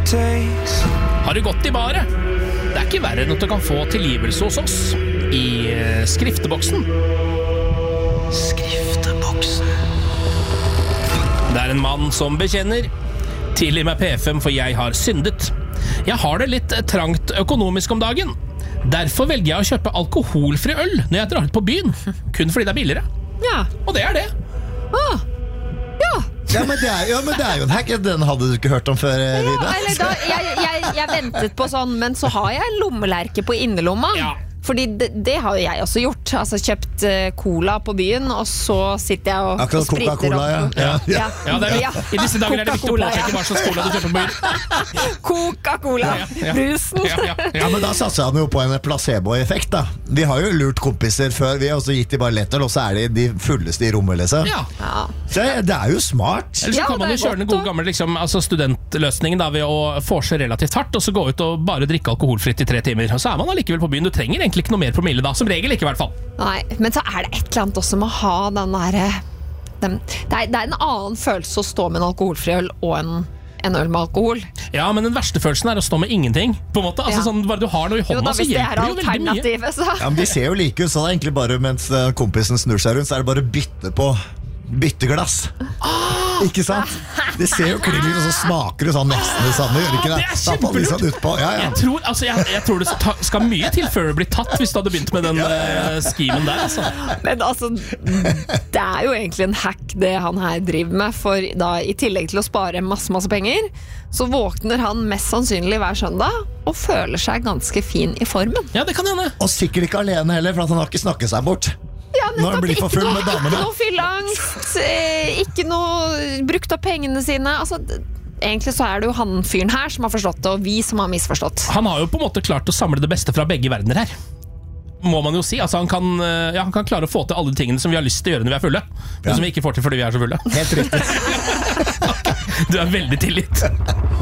Har du gått I baret? Det ikke verre enn at du kan få tilgivelse hos oss I skrifteboksen. Skrifteboksen. Det en mann som bekjenner. Tilgi meg P5, for jeg har syndet. Jeg har det litt trangt økonomisk om dagen. Derfor velger jeg å kjøpe alkoholfri øl når jeg drar ut på byen. Kun fordi det billigere. Ja. Og det det. Ja. Ja, men det jo en hack. Den hadde du ikke hørt om før, Vida. Eller da, jeg ventet på sånn, men så har jeg en lommelerke på innerlomma. Ja. Fordi det har jo jeg også gjort. Altså kjøpt cola på byen, og så sitter jeg og spriter Coca-Cola, opp. Ja, I disse dager det viktig å påpeke hva slags cola du kjøper på byen. Coca-Cola, brusen. Ja, men da satser han jo på en placebo-effekt da. Vi har jo lurt kompiser før. Vi har også gitt de bare lettøl, og så de fulleste I rommet liksom. Ja. Så det jo smart. Eller så kan man jo kjøre den gode gamle altså studentløsningen da, ved å forse relativt hardt, og så gå ut og bare drikke alkoholfritt I 3 timer. Og så man allikevel på byen. Du trenger egentlig ikke noe mer promille da, som regel ikke I hvert fall. Nei, men så det et eller annet også med å ha den der det en annen følelse å stå med en alkoholfri øl og en øl med alkohol. Ja, men den verste følelsen å stå med ingenting, på en måte. Altså sånn, bare du har noe I hånda, så hjelper det jo veldig mye. Så. Ja, men de ser jo like ut, så det egentlig bare mens kompisen snur seg rundt, så det bare bytteglass. Ikke sant? Det ser jo klingelig ut, og så smaker det sånn nesten det samme, gjør ikke det? Det kjempelurt! Jeg tror det skal mye til før det blir tatt, hvis du hadde begynt med den skimen der, altså. Men altså, det jo egentlig en hack det han her driver med, for da I tillegg til å spare masse penger, så våkner han mest sannsynlig hver søndag, og føler seg ganske fin I formen. Ja, det kan hende. Og sikkert ikke alene heller, for han har ikke snakket seg bort. Ja, Når han blir for full med damene. Ikke noe fyllangst, ikke noe brukt av pengene sine. Altså, egentlig så det jo han fyren her som har forstått det, og vi som har misforstått. Han har jo på en måte klart å samle det beste fra begge verdener her. Må man jo si. Altså, han kan klare å få til alle de tingene som vi har lyst til å gjøre når vi fulle, men som vi ikke får til fordi vi så fulle. Helt riktig. Du veldig tillit.